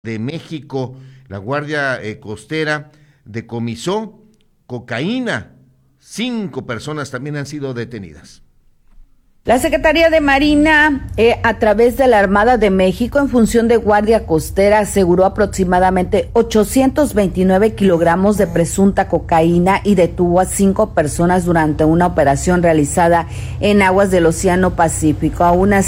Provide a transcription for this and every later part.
de México, la Guardia Costera decomisó cocaína. 5 personas también han sido detenidas. La Secretaría de Marina, a través de la Armada de México, en función de Guardia Costera, aseguró aproximadamente 829 kilogramos de presunta cocaína y detuvo a 5 personas durante una operación realizada en aguas del Océano Pacífico, a unas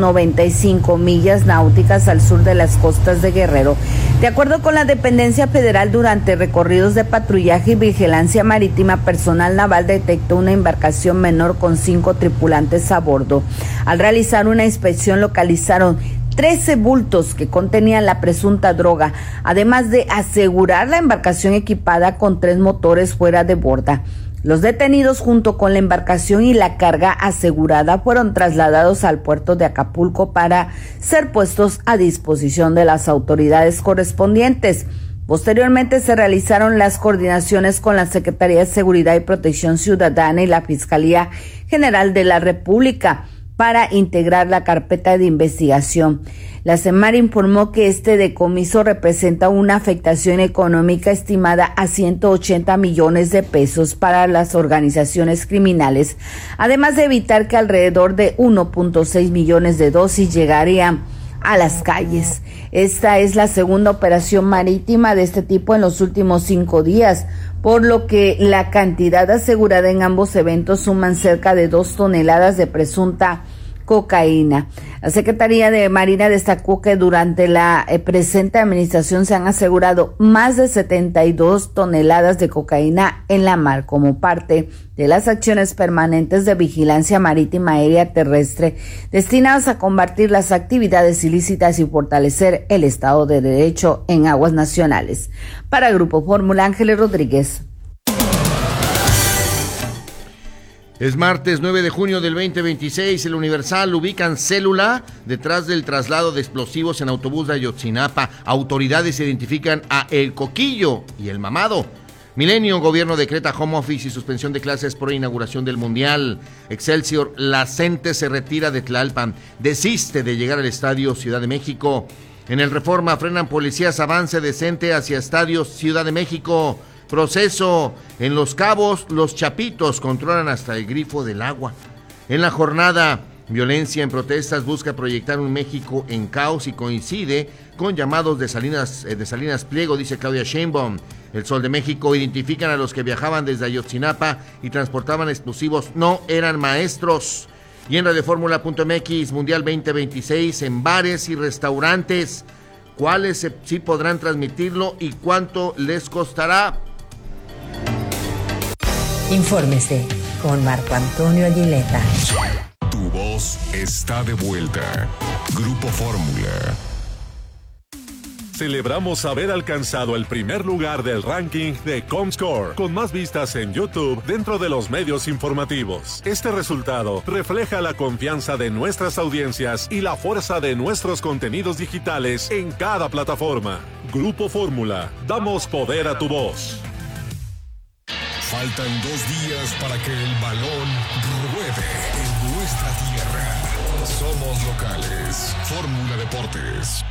195 millas náuticas al sur de las costas de Guerrero. De acuerdo con la dependencia federal, durante recorridos de patrullaje y vigilancia marítima, personal naval detectó una embarcación menor con 5 tripulantes a bordo. Al realizar una inspección localizaron 13 bultos que contenían la presunta droga, además de asegurar la embarcación equipada con 3 motores fuera de borda. Los detenidos, junto con la embarcación y la carga asegurada, fueron trasladados al puerto de Acapulco para ser puestos a disposición de las autoridades correspondientes. Posteriormente se realizaron las coordinaciones con la Secretaría de Seguridad y Protección Ciudadana y la Fiscalía General de la República para integrar la carpeta de investigación. La Semar informó que este decomiso representa una afectación económica estimada a 180 millones de pesos para las organizaciones criminales, además de evitar que alrededor de 1.6 millones de dosis llegarían a las calles. Esta es la segunda operación marítima de este tipo en los últimos 5 días, por lo que la cantidad asegurada en ambos eventos suman cerca de 2 toneladas de presunta cocaína. La Secretaría de Marina destacó que durante la presente administración se han asegurado más de 72 toneladas de cocaína en la mar como parte de las acciones permanentes de vigilancia marítima, aérea, terrestre, destinadas a combatir las actividades ilícitas y fortalecer el Estado de Derecho en aguas nacionales. Para Grupo Fórmula, Ángeles Rodríguez. Es martes 9 de junio del 2026, el Universal ubican célula detrás del traslado de explosivos en autobús de Ayotzinapa. Autoridades identifican a El Coquillo y El Mamado. Milenio, gobierno decreta home office y suspensión de clases por inauguración del Mundial. Excelsior, la CENTE se retira de Tlalpan, desiste de llegar al estadio Ciudad de México. En el Reforma, frenan policías avance de CENTE hacia estadio Ciudad de México. Proceso, en Los Cabos, los chapitos controlan hasta el grifo del agua. En La Jornada, violencia en protestas busca proyectar un México en caos y coincide con llamados de Salinas Pliego, dice Claudia Sheinbaum. El Sol de México, identifican a los que viajaban desde Ayotzinapa y transportaban explosivos, no eran maestros. Y en radioformula.mx, Mundial 2026 en bares y restaurantes. ¿Cuáles sí podrán transmitirlo y cuánto les costará? Infórmese con Marco Antonio Aguileta. Tu voz está de vuelta. Grupo Fórmula. Celebramos haber alcanzado el primer lugar del ranking de Comscore, con más vistas en YouTube dentro de los medios informativos. Este resultado refleja la confianza de nuestras audiencias y la fuerza de nuestros contenidos digitales en cada plataforma. Grupo Fórmula, damos poder a tu voz. Faltan 2 días para que el balón ruede en nuestra tierra. Somos locales. Fórmula Deportes.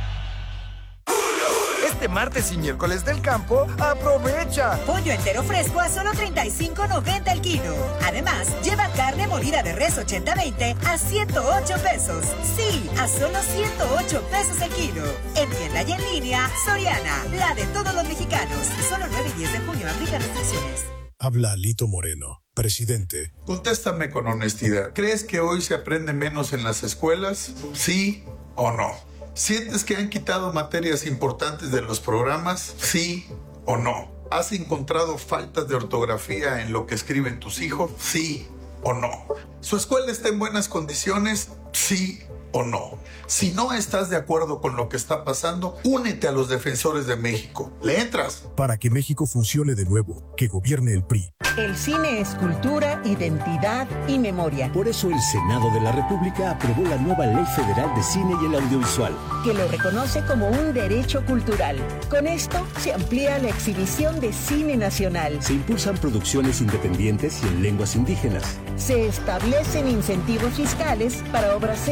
Este martes y miércoles del campo, aprovecha. Pollo entero fresco a solo $35.90 el kilo. Además, lleva carne molida de res 80-20 a 108 pesos. Sí, a solo 108 pesos el kilo. En tienda y en línea, Soriana, la de todos los mexicanos. Solo 9 y 10 de junio, aplica restricciones. Habla Alito Moreno, presidente. Contéstame con honestidad. ¿Crees que hoy se aprende menos en las escuelas? ¿Sí o no? ¿Sientes que han quitado materias importantes de los programas? ¿Sí o no? ¿Has encontrado faltas de ortografía en lo que escriben tus hijos? ¿Sí o no? ¿Su escuela está en buenas condiciones? ¿Sí o no? Si no estás de acuerdo con lo que está pasando, únete a los defensores de México. ¿Le entras? Para que México funcione de nuevo, que gobierne el PRI. El cine es cultura, identidad y memoria. Por eso el Senado de la República aprobó la nueva Ley Federal de Cine y el Audiovisual, que lo reconoce como un derecho cultural. Con esto se amplía la exhibición de cine nacional. Se impulsan producciones independientes y en lenguas indígenas. Se establecen incentivos fiscales para obras hechas en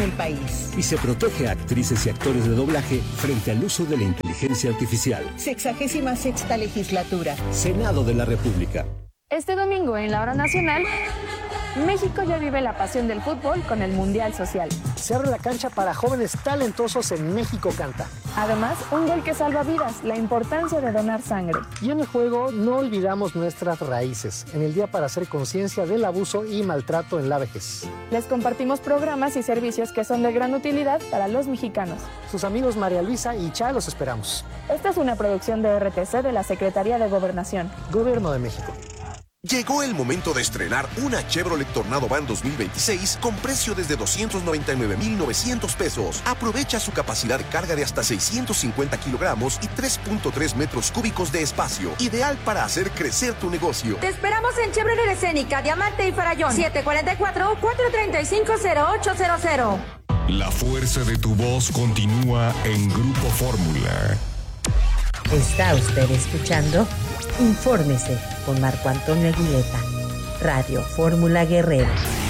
el país. Y se protege a actrices y actores de doblaje frente al uso de la inteligencia artificial. 66ª legislatura. Senado de la República. Este domingo en la Hora Nacional, México ya vive la pasión del fútbol con el Mundial Social. Se abre la cancha para jóvenes talentosos en México Canta. Además, un gol que salva vidas, la importancia de donar sangre. Y en el juego no olvidamos nuestras raíces, en el día para hacer conciencia del abuso y maltrato en la vejez. Les compartimos programas y servicios que son de gran utilidad para los mexicanos. Sus amigos María Luisa y Cha los esperamos. Esta es una producción de RTC de la Secretaría de Gobernación. Gobierno de México. Llegó el momento de estrenar una Chevrolet Tornado Van 2026 con precio desde 299,900 pesos. Aprovecha su capacidad de carga de hasta 650 kilogramos y 3.3 metros cúbicos de espacio. Ideal para hacer crecer tu negocio. Te esperamos en Chevrolet Escénica, Diamante y Farallón. 744-435-0800. La fuerza de tu voz continúa en Grupo Fórmula. Está usted escuchando Infórmese con Marco Antonio Aguilera, Radio Fórmula Guerrero.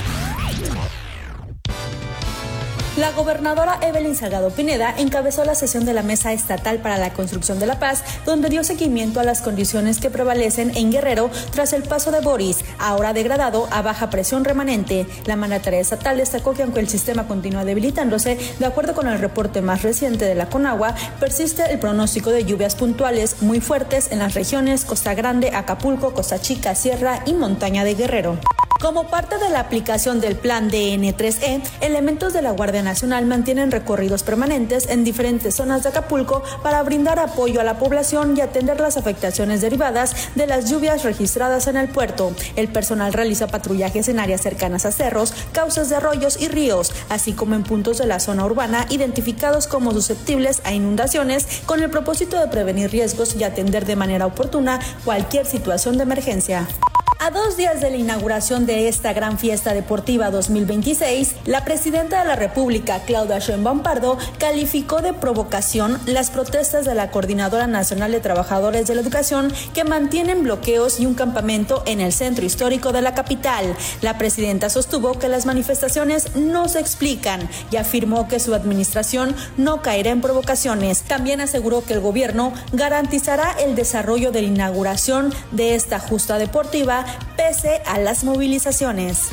La gobernadora Evelyn Salgado Pineda encabezó la sesión de la Mesa Estatal para la Construcción de la Paz, donde dio seguimiento a las condiciones que prevalecen en Guerrero tras el paso de Boris, ahora degradado a baja presión remanente. La mandataria estatal destacó que aunque el sistema continúa debilitándose, de acuerdo con el reporte más reciente de la Conagua, persiste el pronóstico de lluvias puntuales muy fuertes en las regiones Costa Grande, Acapulco, Costa Chica, Sierra y Montaña de Guerrero. Como parte de la aplicación del plan DN3E, elementos de la Guardia Nacional mantienen recorridos permanentes en diferentes zonas de Acapulco para brindar apoyo a la población y atender las afectaciones derivadas de las lluvias registradas en el puerto. El personal realiza patrullajes en áreas cercanas a cerros, cauces de arroyos y ríos, así como en puntos de la zona urbana identificados como susceptibles a inundaciones, con el propósito de prevenir riesgos y atender de manera oportuna cualquier situación de emergencia. A 2 días de la inauguración de esta gran fiesta deportiva 2026, la presidenta de la República, Claudia Sheinbaum Pardo, calificó de provocación las protestas de la Coordinadora Nacional de Trabajadores de la Educación que mantienen bloqueos y un campamento en el centro histórico de la capital. La presidenta sostuvo que las manifestaciones no se explican y afirmó que su administración no caerá en provocaciones. También aseguró que el gobierno garantizará el desarrollo de la inauguración de esta justa deportiva pese a las movilizaciones.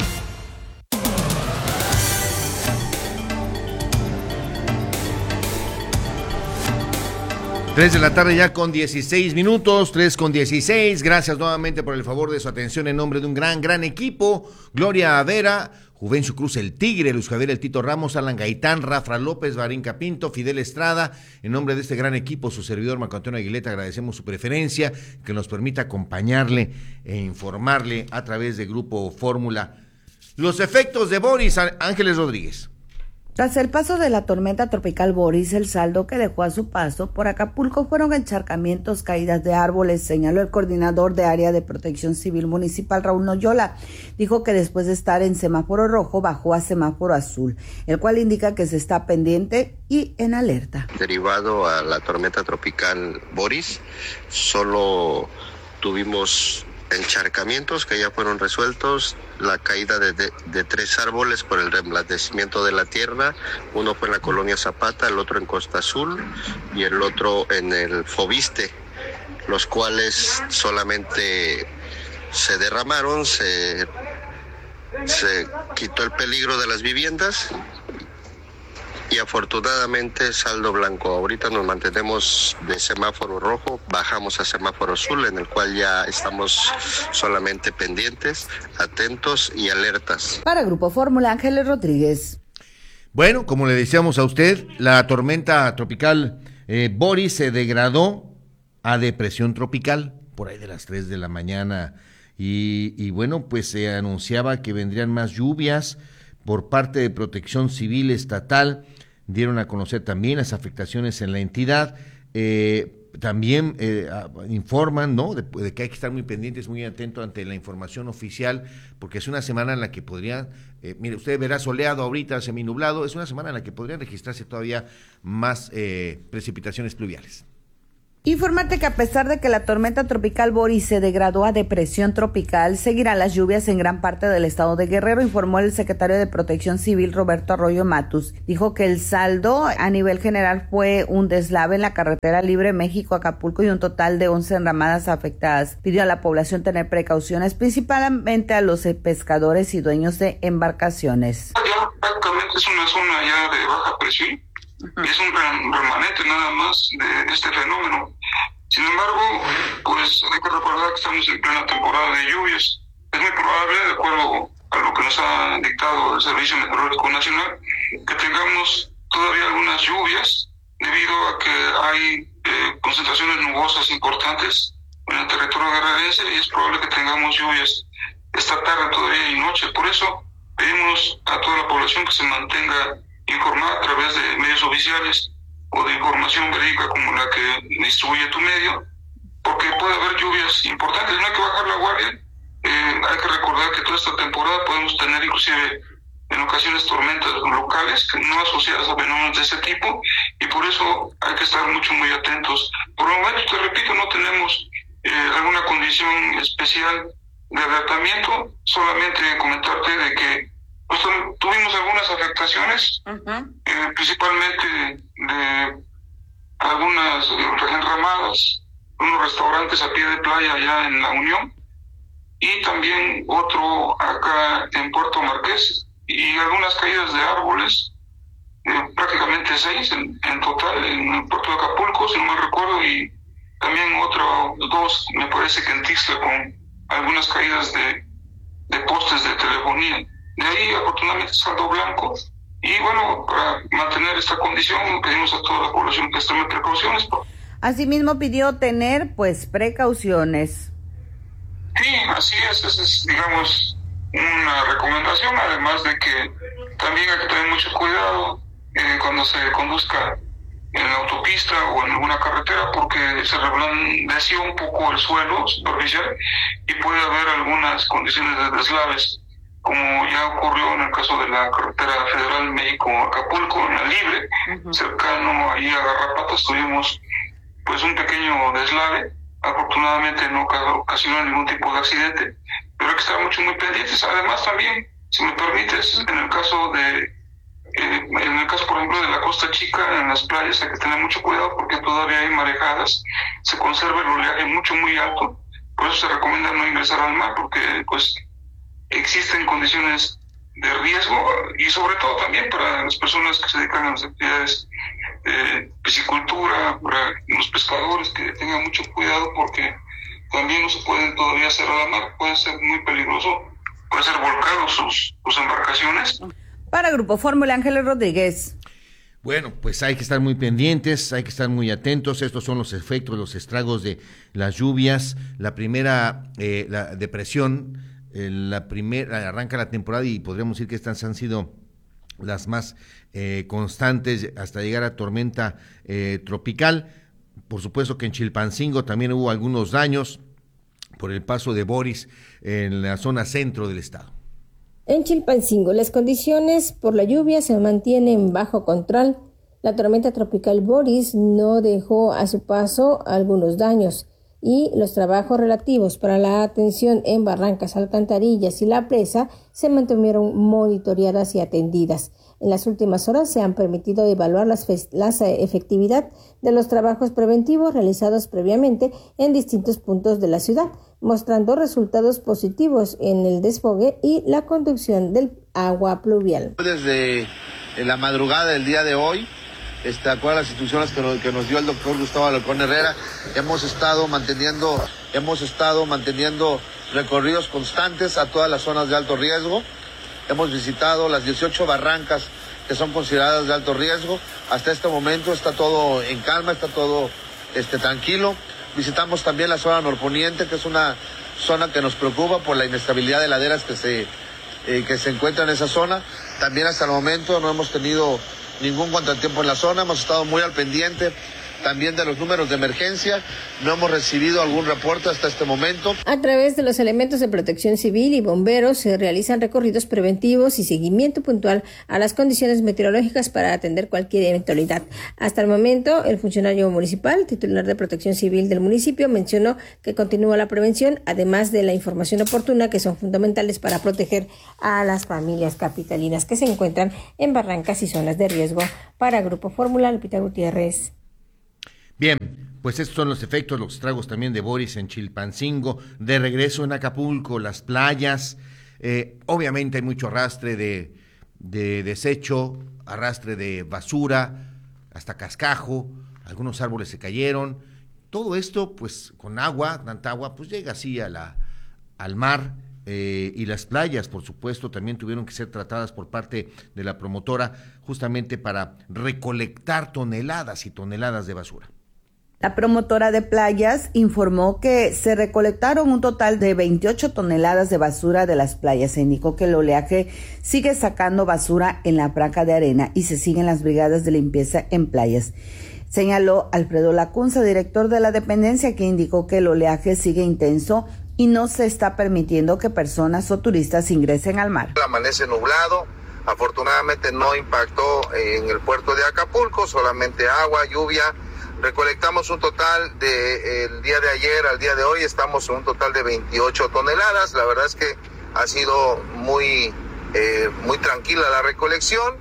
Tres de la tarde ya con 16 minutos, 3:16. Gracias nuevamente por el favor de su atención en nombre de un gran equipo. Gloria Avera, Juvencio Cruz el Tigre, Luis Javier el Tito Ramos, Alan Gaitán, Rafa López, Barinca Pinto, Fidel Estrada. En nombre de este gran equipo, su servidor Marco Antonio Aguilera, agradecemos su preferencia, que nos permita acompañarle e informarle a través de Grupo Fórmula. Los efectos de Boris. Ángeles Rodríguez. Tras el paso de la tormenta tropical Boris, el saldo que dejó a su paso por Acapulco fueron encharcamientos, caídas de árboles, señaló el coordinador de área de protección civil municipal, Raúl Noyola. Dijo que después de estar en semáforo rojo, bajó a semáforo azul, el cual indica que se está pendiente y en alerta. Derivado a la tormenta tropical Boris, solo tuvimos encharcamientos que ya fueron resueltos, la caída de 3 árboles por el reblandecimiento de la tierra. Uno fue en la colonia Zapata, el otro en Costa Azul y el otro en el Fobiste, los cuales solamente se derramaron, se quitó el peligro de las viviendas y afortunadamente saldo blanco. Ahorita nos mantenemos de semáforo rojo, bajamos a semáforo azul, en el cual ya estamos solamente pendientes, atentos y alertas. Para Grupo Fórmula, Ángeles Rodríguez. Bueno, como le decíamos a usted, la tormenta tropical Boris se degradó a depresión tropical por ahí de las 3 de la mañana y bueno, pues se anunciaba que vendrían más lluvias por parte de Protección Civil Estatal. Dieron a conocer también las afectaciones en la entidad, también informan, ¿no?, de que hay que estar muy pendientes, muy atentos ante la información oficial, porque es una semana en la que podrían, mire, usted verá soleado ahorita, seminublado, es una semana en la que podrían registrarse todavía más precipitaciones pluviales. Infórmate que a pesar de que la tormenta tropical Boris se degradó a depresión tropical, seguirán las lluvias en gran parte del estado de Guerrero, informó el secretario de Protección Civil Roberto Arroyo Matus. Dijo que el saldo a nivel general fue un deslave en la carretera libre México-Acapulco y un total de 11 enramadas afectadas. Pidió a la población tener precauciones, principalmente a los pescadores y dueños de embarcaciones. Ya prácticamente es una zona ya de baja presión. Es un remanente nada más de este fenómeno. Sin embargo, pues hay que recordar que estamos en plena temporada de lluvias. Es muy probable, de acuerdo a lo que nos ha dictado el Servicio Meteorológico Nacional, que tengamos todavía algunas lluvias debido a que hay concentraciones nubosas importantes en el territorio guerrerense y es probable que tengamos lluvias esta tarde todavía y noche. Por eso pedimos a toda la población que se mantenga informar a través de medios oficiales o de información verídica como la que distribuye tu medio, porque puede haber lluvias importantes, no hay que bajar la guardia. Hay que recordar que toda esta temporada podemos tener inclusive en ocasiones tormentas locales no asociadas a fenómenos de ese tipo y por eso hay que estar muy atentos. Por el momento, te repito, no tenemos alguna condición especial de alertamiento, solamente comentarte de que pues, tuvimos algunas afectaciones, principalmente de algunas enramadas, unos restaurantes a pie de playa allá en La Unión y también otro acá en Puerto Marqués y algunas caídas de árboles, prácticamente 6 en total en el puerto de Acapulco, si no me recuerdo, y también 2 me parece que en Tixla con algunas caídas de postes de telefonía. De ahí, afortunadamente, saldo blanco. Y bueno, para mantener esta condición, pedimos a toda la población que tome precauciones. Asimismo, pidió tener, precauciones. Sí, así es. Esa es, digamos, una recomendación, además de que también hay que tener mucho cuidado cuando se conduzca en la autopista o en alguna carretera, porque se reblandeció un poco el suelo superficial y puede haber algunas condiciones de deslaves, como ya ocurrió en el caso de la carretera federal México-Acapulco, en la Libre, cercano ahí a Garrapatas, tuvimos pues un pequeño deslave. Afortunadamente no ocasionó ningún tipo de accidente, pero hay que estar muy pendientes. Además también, si me permites, en el caso por ejemplo de la Costa Chica, en las playas hay que tener mucho cuidado porque todavía hay marejadas, se conserva el oleaje muy alto, por eso se recomienda no ingresar al mar porque pues existen condiciones de riesgo y sobre todo también para las personas que se dedican a las actividades de piscicultura, para los pescadores que tengan mucho cuidado porque también no se pueden todavía hacer a la mar, puede ser muy peligroso, puede ser volcado sus embarcaciones. Para Grupo Fórmula, Ángeles Rodríguez. Bueno, pues hay que estar muy pendientes, hay que estar muy atentos. Estos son los efectos, los estragos de las lluvias. La primera, la depresión, arranca la temporada y podríamos decir que estas han sido las más constantes hasta llegar a tormenta tropical. Por supuesto que en Chilpancingo también hubo algunos daños por el paso de Boris en la zona centro del estado. En Chilpancingo, las condiciones por la lluvia se mantienen bajo control. La tormenta tropical Boris no dejó a su paso algunos daños y los trabajos relativos para la atención en barrancas, alcantarillas y la presa se mantuvieron monitoreadas y atendidas. En las últimas horas se han permitido evaluar la efectividad de los trabajos preventivos realizados previamente en distintos puntos de la ciudad, mostrando resultados positivos en el desfogue y la conducción del agua pluvial. Desde la madrugada del día de hoy, de acuerdo a las instrucciones que nos dio el doctor Gustavo Alarcón Herrera, hemos estado manteniendo recorridos constantes a todas las zonas de alto riesgo. Hemos visitado las 18 barrancas que son consideradas de alto riesgo. Hasta este momento está todo en calma, está todo tranquilo. Visitamos también la zona norponiente, que es una zona que nos preocupa por la inestabilidad de laderas que se encuentra en esa zona. También hasta el momento no hemos tenido ningún contratiempo en la zona, hemos estado muy al pendiente también de los números de emergencia. No hemos recibido algún reporte hasta este momento. A través de los elementos de protección civil y bomberos se realizan recorridos preventivos y seguimiento puntual a las condiciones meteorológicas para atender cualquier eventualidad. Hasta el momento, el funcionario municipal, titular de protección civil del municipio, mencionó que continúa la prevención, además de la información oportuna, que son fundamentales para proteger a las familias capitalinas que se encuentran en barrancas y zonas de riesgo. Para Grupo Fórmula, Lupita Gutiérrez. Bien, pues estos son los efectos, los estragos también de Boris en Chilpancingo, de regreso en Acapulco, las playas, obviamente hay mucho arrastre de desecho, arrastre de basura, hasta cascajo, algunos árboles se cayeron, todo esto pues con agua, tanta agua, pues llega así al mar, y las playas, por supuesto, también tuvieron que ser tratadas por parte de la promotora justamente para recolectar toneladas y toneladas de basura. La promotora de playas informó que se recolectaron un total de 28 toneladas de basura de las playas. Se indicó que el oleaje sigue sacando basura en la franja de arena y se siguen las brigadas de limpieza en playas. Señaló Alfredo Lacunza, director de la dependencia, que indicó que el oleaje sigue intenso y no se está permitiendo que personas o turistas ingresen al mar. Amanece nublado, afortunadamente no impactó en el puerto de Acapulco, solamente agua, lluvia. Recolectamos un total el día de ayer al día de hoy, estamos en un total de 28 toneladas. La verdad es que ha sido muy tranquila la recolección.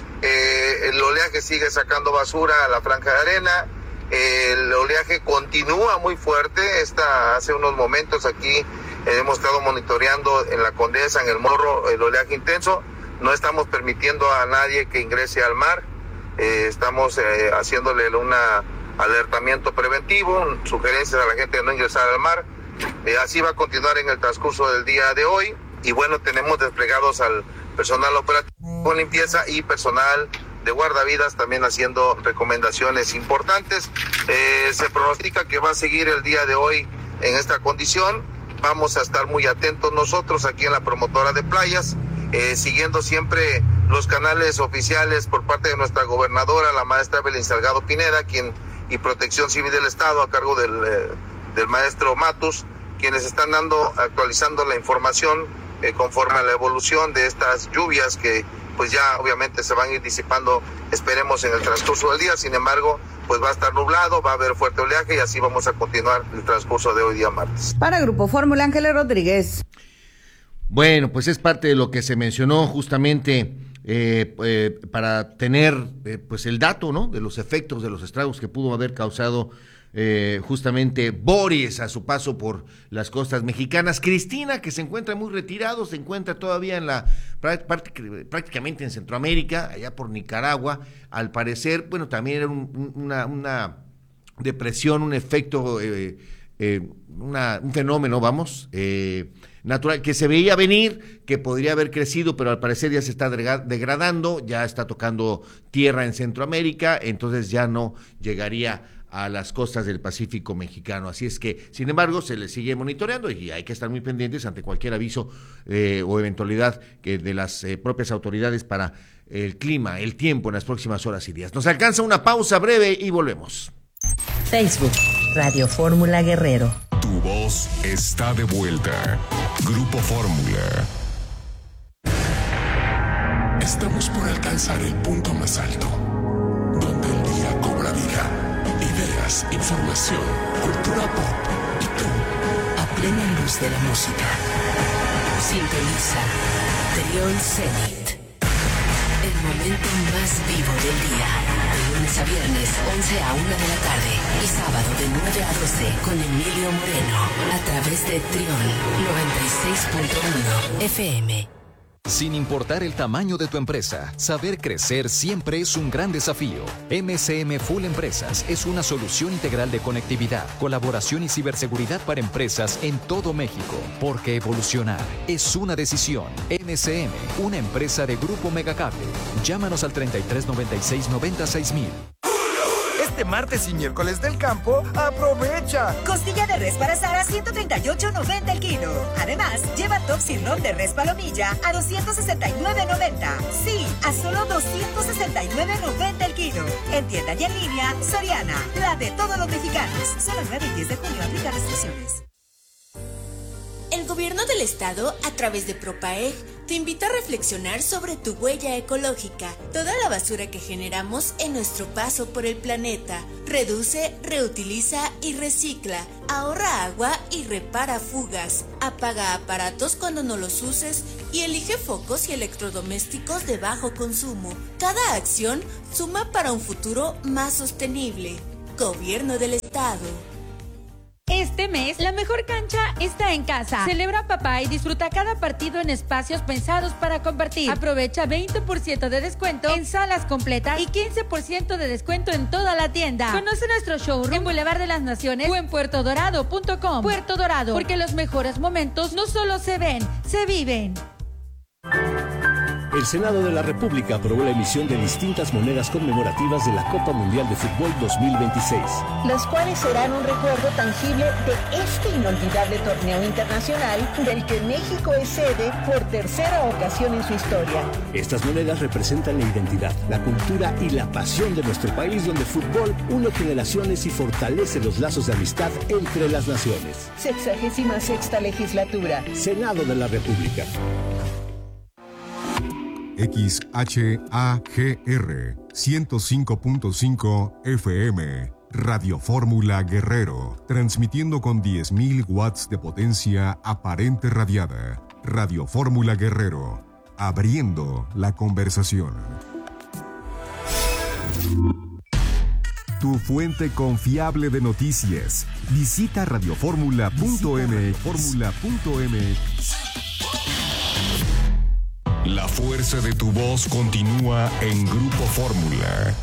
El oleaje sigue sacando basura a la franja de arena. El oleaje continúa muy fuerte. Hace unos momentos aquí hemos estado monitoreando en la Condesa, en el Morro, el oleaje intenso. No estamos permitiendo a nadie que ingrese al mar. Estamos haciéndole alertamiento preventivo, sugerencias a la gente de no ingresar al mar. Así va a continuar en el transcurso del día de hoy. Y bueno, tenemos desplegados al personal operativo con limpieza y personal de guardavidas también haciendo recomendaciones importantes. Se pronostica que va a seguir el día de hoy en esta condición. Vamos a estar muy atentos nosotros aquí en la promotora de playas, siguiendo siempre los canales oficiales por parte de nuestra gobernadora, la maestra Evelyn Salgado Pineda, y Protección Civil del Estado a cargo del maestro Matus, quienes están actualizando la información conforme a la evolución de estas lluvias que pues ya obviamente se van a ir disipando, esperemos, en el transcurso del día. Sin embargo, pues va a estar nublado, va a haber fuerte oleaje y así vamos a continuar el transcurso de hoy día martes. Para Grupo Fórmula, Ángeles Rodríguez. Bueno, pues es parte de lo que se mencionó justamente para tener pues el dato, ¿no?, de los efectos, de los estragos que pudo haber causado justamente Boris a su paso por las costas mexicanas. Cristina, que se encuentra muy retirado, se encuentra todavía prácticamente en Centroamérica, allá por Nicaragua. Al parecer, bueno, también era una depresión, un efecto, un fenómeno, natural, que se veía venir, que podría haber crecido, pero al parecer ya se está degradando, ya está tocando tierra en Centroamérica, entonces ya no llegaría a las costas del Pacífico mexicano. Así es que, sin embargo, se le sigue monitoreando y hay que estar muy pendientes ante cualquier aviso o eventualidad de las propias autoridades para el clima, el tiempo en las próximas horas y días. Nos alcanza una pausa breve y volvemos. Facebook, Radio Fórmula Guerrero. Tu voz está de vuelta. Grupo Fórmula. Estamos por alcanzar el punto más alto, donde el día cobra vida. Ideas, información, cultura pop y tú, a plena luz de la música. Sintoniza Trión Zenit, el momento más vivo del día. De lunes a viernes, 11 a 1 de la tarde. Y sábado de 9 a 12 con Emilio Moreno. A través de Trión 96.1 FM. Sin importar el tamaño de tu empresa, saber crecer siempre es un gran desafío. MCM Full Empresas es una solución integral de conectividad, colaboración y ciberseguridad para empresas en todo México. Porque evolucionar es una decisión. MCM, una empresa de Grupo Megacable. Llámanos al 3396 96000. este martes y miércoles del campo, ¡aprovecha! Costilla de res para asar a $138.90 el kilo. Además, lleva top sirloin de res palomilla a $269.90. Sí, a solo $269.90 el kilo. En tienda y en línea, Soriana, la de todos los mexicanos. Solo el 9 y 10 de junio aplica restricciones. El gobierno del estado, a través de Propaeg, te invita a reflexionar sobre tu huella ecológica, toda la basura que generamos en nuestro paso por el planeta. Reduce, reutiliza y recicla. Ahorra agua y repara fugas. Apaga aparatos cuando no los uses y elige focos y electrodomésticos de bajo consumo. Cada acción suma para un futuro más sostenible. Gobierno del estado. Este mes, la mejor cancha está en casa. Celebra papá y disfruta cada partido en espacios pensados para compartir. Aprovecha 20% de descuento en salas completas y 15% de descuento en toda la tienda. Conoce nuestro showroom en Boulevard de las Naciones o en puertodorado.com. Puerto Dorado, porque los mejores momentos no solo se ven, se viven. El Senado de la República aprobó la emisión de distintas monedas conmemorativas de la Copa Mundial de Fútbol 2026. Las cuales serán un recuerdo tangible de este inolvidable torneo internacional del que México es sede por tercera ocasión en su historia. Estas monedas representan la identidad, la cultura y la pasión de nuestro país, donde el fútbol une generaciones y fortalece los lazos de amistad entre las naciones. 66ª legislatura. Senado de la República. XHAGR 105.5 FM, Radio Fórmula Guerrero, transmitiendo con 10.000 watts de potencia aparente radiada. Radio Fórmula Guerrero, abriendo la conversación. Tu fuente confiable de noticias. Visita radioformula.mx. La fuerza de tu voz continúa en Grupo Fórmula.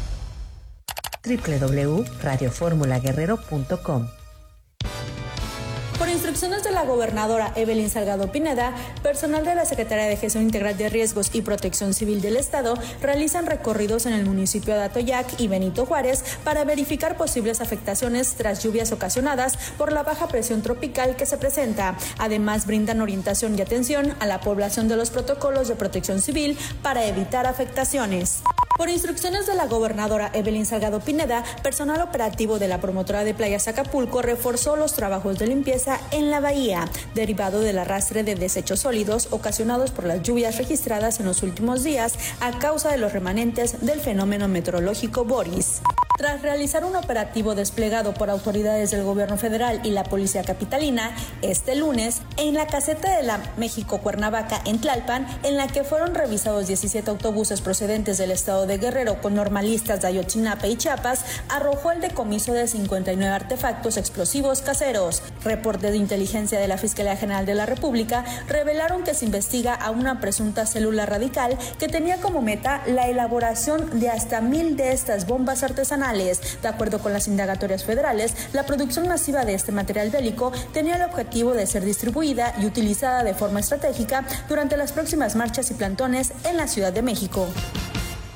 www.radioformulaguerrero.com. Por instrucciones de la gobernadora Evelyn Salgado Pineda, personal de la Secretaría de Gestión Integral de Riesgos y Protección Civil del Estado realizan recorridos en el municipio de Atoyac y Benito Juárez para verificar posibles afectaciones tras lluvias ocasionadas por la baja presión tropical que se presenta. Además, brindan orientación y atención a la población de los protocolos de protección civil para evitar afectaciones. Por instrucciones de la gobernadora Evelyn Salgado Pineda, personal operativo de la promotora de Playas Acapulco reforzó los trabajos de limpieza en la bahía, derivado del arrastre de desechos sólidos ocasionados por las lluvias registradas en los últimos días a causa de los remanentes del fenómeno meteorológico Boris. Tras realizar un operativo desplegado por autoridades del gobierno federal y la policía capitalina, este lunes, en la caseta de la México-Cuernavaca en Tlalpan, en la que fueron revisados 17 autobuses procedentes del estado de Guerrero con normalistas de Ayotzinapa y Chiapas, arrojó el decomiso de 59 artefactos explosivos caseros. Reportes de inteligencia de la Fiscalía General de la República revelaron que se investiga a una presunta célula radical que tenía como meta la elaboración de hasta 1,000 de estas bombas artesanales. De acuerdo con las indagatorias federales, la producción masiva de este material bélico tenía el objetivo de ser distribuida y utilizada de forma estratégica durante las próximas marchas y plantones en la Ciudad de México.